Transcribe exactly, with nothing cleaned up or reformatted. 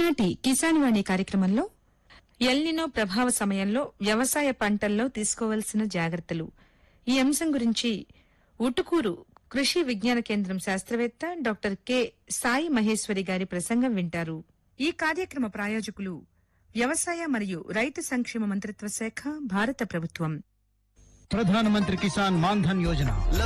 ఈనాటి కిసాన్ వాణి కార్యక్రమంలో ఎల్నినో ప్రభావ సమయంలో వ్యవసాయ పంటల్లో తీసుకోవాల్సిన జాగ్రత్తలు ఈ అంశం గురించి ఉటుకూరు కృషి విజ్ఞాన కేంద్రం శాస్త్రవేత్త డాక్టర్ కె సాయి మహేశ్వరి గారి ప్రసంగం వింటారు. ఈ కార్యక్రమ ప్రాయోజకులు వ్యవసాయ మరియు రైతు సంక్షేమ మంత్రిత్వ శాఖ, భారత ప్రభుత్వం. ప్రధానమంత్రి కిసాన్ మాన్ ధన్ యోజన